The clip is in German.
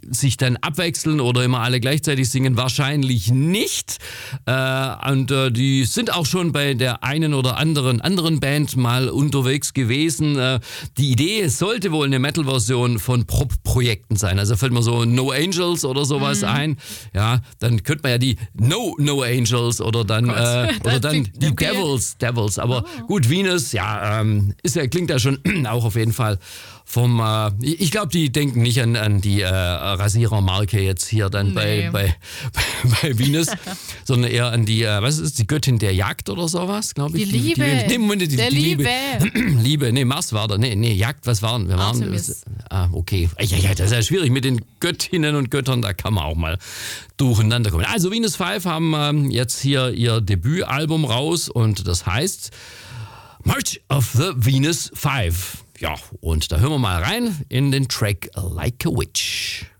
sich dann abwechseln oder immer alle gleichzeitig singen? Wahrscheinlich nicht. Und die sind auch schon bei der einen oder anderen Band mal unterwegs gewesen. Die Idee sollte wohl eine Metal-Version von Prop-Projekten sein. Also fällt mir so No Angels oder sowas ein. Ja, dann könnte man ja die No Angels oder dann die Devils. Aber gut, Venus, ja, klingt ja schon auch auf jeden Fall vom, ich glaube, die denken nicht an die Rasierermarke jetzt hier dann bei Venus, sondern eher an die, was ist die Göttin der Jagd oder sowas, glaube ich. Die Liebe. Liebe. Nee, Mars war da. Nee, Jagd, was waren wir? Okay. Ja, das ist ja schwierig mit den Göttinnen und Göttern, da kann man auch mal durcheinander kommen. Also Venus 5 haben jetzt hier ihr Debütalbum raus und das heißt March of the Venus 5. Ja, und da hören wir mal rein in den Track Like a Witch.